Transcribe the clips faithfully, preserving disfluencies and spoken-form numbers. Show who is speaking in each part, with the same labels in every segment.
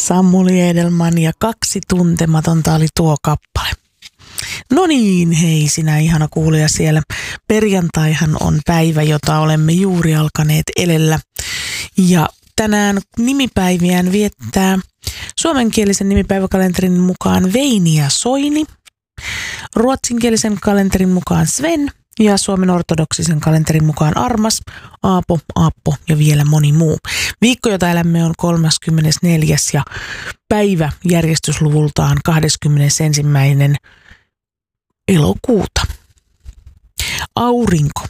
Speaker 1: Samuli Edelman ja Kaksi tuntematonta oli tuo kappale. No niin, hei sinä ihana kuulija siellä. Perjantaihan on päivä, jota olemme juuri alkaneet elellä. Ja tänään nimipäiviään viettää suomenkielisen nimipäiväkalenterin mukaan Veini ja Soini, ruotsinkielisen kalenterin mukaan Sven ja Suomen ortodoksisen kalenterin mukaan Armas, Aapo, Aappo ja vielä moni muu. Viikko, jota elämme, on kolmaskymmenesneljäs ja päivä järjestysluvultaan kahdeskymmenesensimmäinen elokuuta. Aurinko.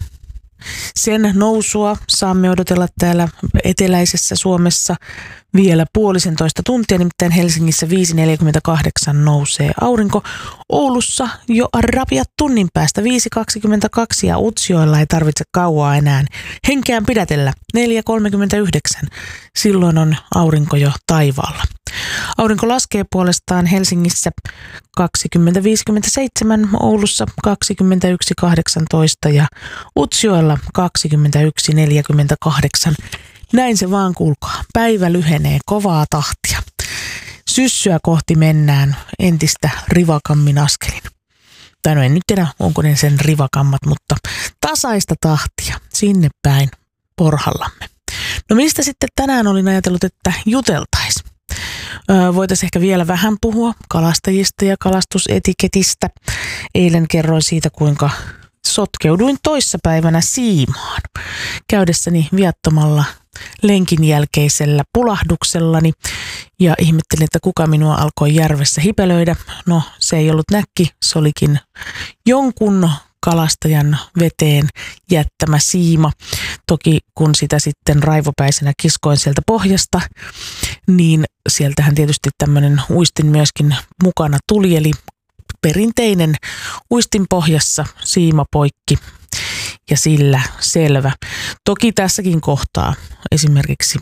Speaker 1: Sen nousua saamme odotella täällä eteläisessä Suomessa vielä puolisentoista tuntia, nimittäin Helsingissä viisi neljäkymmentäkahdeksan nousee aurinko. Oulussa jo rapiat tunnin päästä viisi kaksikymmentäkaksi ja Utsjoella ei tarvitse kauaa enää henkeään pidätellä neljä kolmekymmentäyhdeksän. Silloin on aurinko jo taivaalla. Aurinko laskee puolestaan Helsingissä kaksikymmentä viisikymmentäseitsemän, Oulussa kaksikymmentäyksi kahdeksantoista ja Utsjoella kaksikymmentäyksi neljäkymmentäkahdeksan. Näin se vaan kuulkaa. Päivä lyhenee kovaa tahtia. Syssyä kohti mennään entistä rivakammin askelin. Tai no en nyt tiedä, onko ne sen rivakammat, mutta tasaista tahtia sinne päin porhallamme. No mistä sitten tänään olin ajatellut, että juteltaisiin? Öö, voitaisiin ehkä vielä vähän puhua kalastajista ja kalastusetiketistä. Eilen kerroin siitä, kuinka sotkeuduin toissapäivänä siimaan käydessäni viattomalla lenkin jälkeisellä pulahduksellani ja ihmettelin, että kuka minua alkoi järvessä hipelöidä. No, se ei ollut näkki, se olikin jonkun kalastajan veteen jättämä siima. Toki kun sitä sitten raivopäisenä kiskoin sieltä pohjasta, niin sieltähän tietysti tämmöinen uistin myöskin mukana tuli, eli perinteinen uistin pohjassa siima poikki ja sillä selvä. Toki tässäkin kohtaa esimerkiksi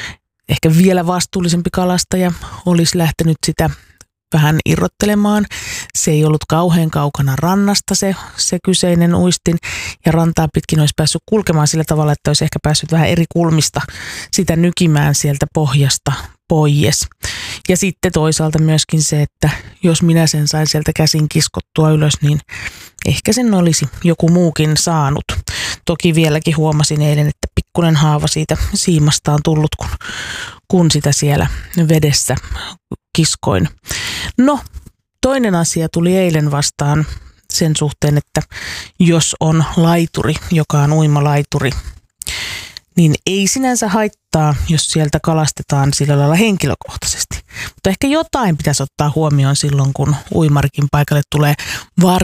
Speaker 1: ehkä vielä vastuullisempi kalastaja olisi lähtenyt sitä vähän irrottelemaan. Se ei ollut kauhean kaukana rannasta se, se kyseinen uistin ja rantaa pitkin olisi päässyt kulkemaan sillä tavalla, että olisi ehkä päässyt vähän eri kulmista sitä nykimään sieltä pohjasta pois. Ja sitten toisaalta myöskin se, että jos minä sen sain sieltä käsin kiskottua ylös, niin ehkä sen olisi joku muukin saanut. Toki vieläkin huomasin eilen, että pikkuinen haava siitä siimasta on tullut, kun, kun sitä siellä vedessä kiskoin. No, toinen asia tuli eilen vastaan sen suhteen, että jos on laituri, joka on uimalaituri, niin ei sinänsä haittaa, jos sieltä kalastetaan sillä lailla henkilökohtaisesti. Mutta ehkä jotain pitäisi ottaa huomioon silloin, kun uimarikin paikalle tulee var